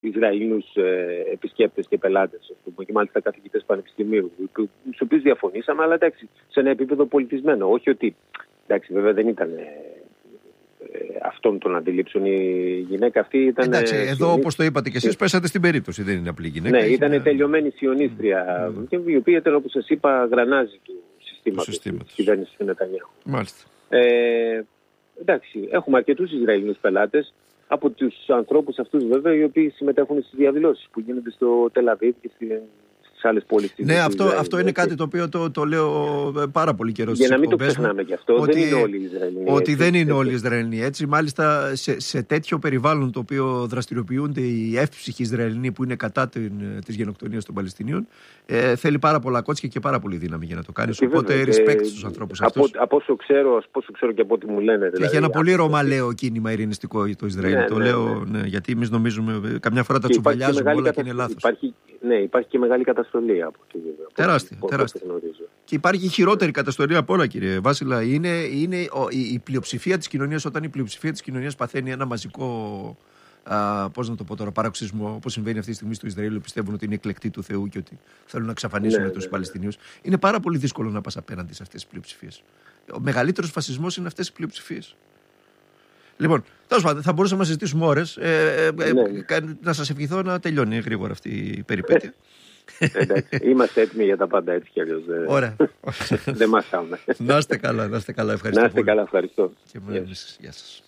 Ισραηλινούς επισκέπτες και πελάτες, και μάλιστα καθηγητές πανεπιστημίου, στους οποίους διαφωνήσαμε, αλλά εντάξει, σε ένα επίπεδο πολιτισμένο. Όχι ότι, εντάξει, βέβαια δεν ήταν αυτών των αντιλήψεων. Η γυναίκα αυτή ήταν. Εντάξει, εδώ όπως το είπατε και εσείς, πέσατε στην περίπτωση, δεν είναι απλή γυναίκα. Ναι, ήταν τελειωμένη σιωνίστρια, η οποία ήταν, όπως σας είπα, γρανάζι του συστήματος της κυβέρνησης του Νετανιάχου. Μάλιστα. Εντάξει, έχουμε αρκετούς Ισραηλινούς πελάτες. Από τους ανθρώπους αυτούς βέβαια οι οποίοι συμμετέχουν στις διαδηλώσεις που γίνονται στο Τελ-Αβίβ και στις άλλες πόλεις. Ναι, αυτό είναι κάτι το οποίο το λέω πάρα πολύ καιρό. Για να μην το ξεχνάμε κι αυτό, δεν είναι όλοι οι Ισραηλινοί. Ότι δεν είναι όλοι οι Ισραηλινοί έτσι. Μάλιστα σε τέτοιο περιβάλλον το οποίο δραστηριοποιούνται οι εύψυχοι Ισραηλινοί που είναι κατά της γενοκτονίας των Παλαιστινίων, θέλει πάρα πολλά κότσια και πάρα πολύ δύναμη για να το κάνει. Οπότε respect στους ανθρώπους αυτούς. Από όσο ξέρω και από ό,τι μου λένε. Δηλαδή, έχει ένα πολύ ρωμαλαίο κίνημα ειρηνιστικό το Ισραήλ. Το λέω γιατί εμείς νομίζουμε, καμιά φορά τα τσουβαλιάζουμε όλα και είναι λάθος. Υπάρχει και μεγάλη καταστολή από εκεί. Τεράστια. Και υπάρχει χειρότερη καταστολή από όλα, κύριε Βάσιλα. Είναι η πλειοψηφία της κοινωνίας, όταν η πλειοψηφία της κοινωνίας παθαίνει ένα μαζικό, πώς να το πω τώρα, παροξισμό, όπως συμβαίνει αυτή τη στιγμή στο Ισραήλ, πιστεύουν ότι είναι εκλεκτοί του Θεού και ότι θέλουν να εξαφανίσουν τους Παλαιστινίους. Είναι πάρα πολύ δύσκολο να πας απέναντι σε αυτές τις πλειοψηφίες. Ο μεγαλύτερος φασισμός είναι αυτές οι πλειοψηφίες. Λοιπόν, τέλος πάντων, θα μπορούσαμε να συζητήσουμε ώρες. Να σας ευχηθώ να τελειώνει γρήγορα αυτή η περιπέτεια. Εντάξει, είμαστε έτοιμοι για τα πάντα έτσι κι αλλιώς. Ωραία. Δεν μασάμε. Να είστε καλά, ευχαριστώ. Να είστε καλά, ευχαριστώ. Και γεια σας.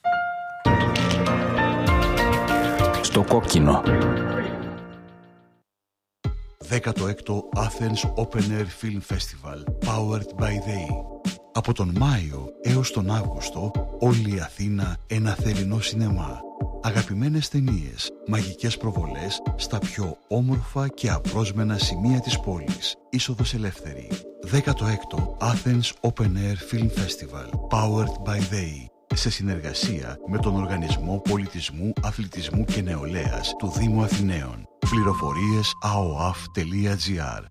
Στο κόκκινο. 16ο Athens Open Air Film Festival, powered by They. Από τον Μάιο έως τον Αύγουστο, όλη η Αθήνα ένα θερινό σινεμά. Αγαπημένες ταινίες, μαγικές προβολές στα πιο όμορφα και απρόσμενα σημεία της πόλης. Είσοδος ελεύθερη. 16ο Athens Open Air Film Festival, powered by They. Σε συνεργασία με τον Οργανισμό Πολιτισμού, Αθλητισμού και Νεολαίας του Δήμου Αθηναίων. Πληροφορίες aoaf.gr.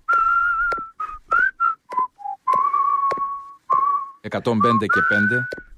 105 και 5